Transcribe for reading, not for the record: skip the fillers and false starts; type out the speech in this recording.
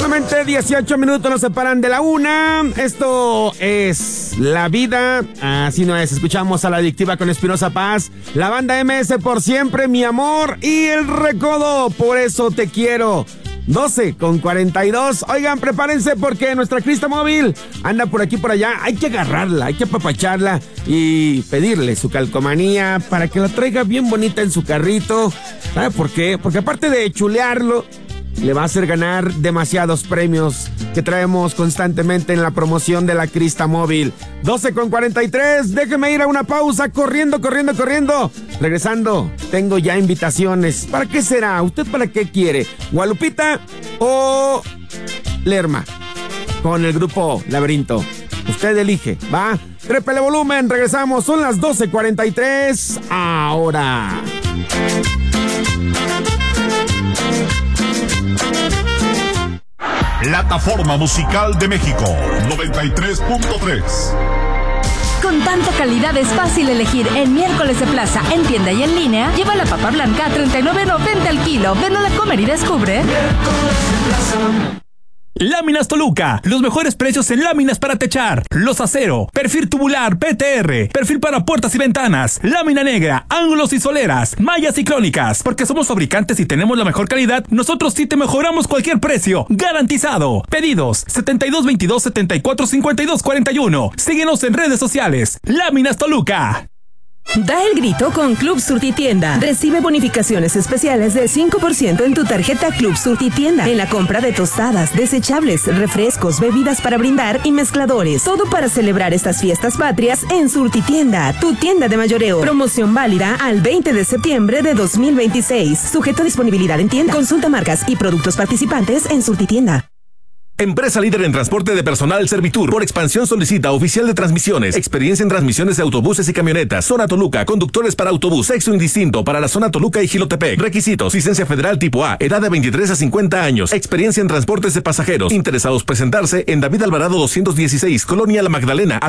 Exactamente 18 minutos nos separan de la 1. Esto es La Vida. Así no es. Escuchamos a La Adictiva con Espinosa Paz. La banda MS por siempre, mi amor. Y El Recodo, por eso te quiero. 12:42. Oigan, prepárense porque nuestra Crista Móvil anda por aquí por allá. Hay que agarrarla, hay que apapacharla y pedirle su calcomanía para que la traiga bien bonita en su carrito. ¿Sabe por qué? Porque aparte de chulearlo, le va a hacer ganar demasiados premios que traemos constantemente en la promoción de la Crista Móvil. 12:43, déjeme ir a una pausa, corriendo. Regresando, tengo ya invitaciones. ¿Para qué será? ¿Usted para qué quiere? ¿Gualupita o Lerma? Con el grupo Laberinto. Usted elige, ¿va? Trépele volumen, regresamos, son las 12:43 ahora. Plataforma Musical de México 93.3. Con tanta calidad es fácil elegir. En Miércoles de Plaza, en tienda y en línea, lleva la papa blanca a $39.90 al kilo. Ven a la Comer y descubre. Miércoles de Plaza. Láminas Toluca, los mejores precios en láminas para techar, los acero, perfil tubular PTR, perfil para puertas y ventanas, lámina negra, ángulos y soleras, mallas y crónicas. Porque somos fabricantes y tenemos la mejor calidad, nosotros sí te mejoramos cualquier precio, garantizado. Pedidos 7222-745241. Síguenos en redes sociales. Láminas Toluca. Da el grito con Club Surtitienda. Recibe bonificaciones especiales de 5% en tu tarjeta Club Surtitienda en la compra de tostadas, desechables, refrescos, bebidas para brindar y mezcladores. Todo para celebrar estas fiestas patrias en Surtitienda, tu tienda de mayoreo. Promoción válida al 20 de septiembre de 2026. Sujeto a disponibilidad en tienda. Consulta marcas y productos participantes en Surtitienda. Empresa líder en transporte de personal Servitur. Por expansión solicita oficial de transmisiones. Experiencia en transmisiones de autobuses y camionetas. Zona Toluca. Conductores para autobús. Sexo indistinto para la zona Toluca y Jilotepec. Requisitos. Licencia federal tipo A. Edad de 23 a 50 años. Experiencia en transportes de pasajeros. Interesados presentarse en David Alvarado 216. Colonia La Magdalena.